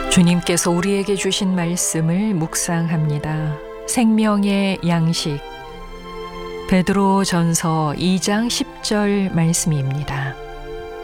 주님께서 우리에게 주신 말씀을 묵상합니다. 생명의 양식 베드로전서 2장 10절 말씀입니다.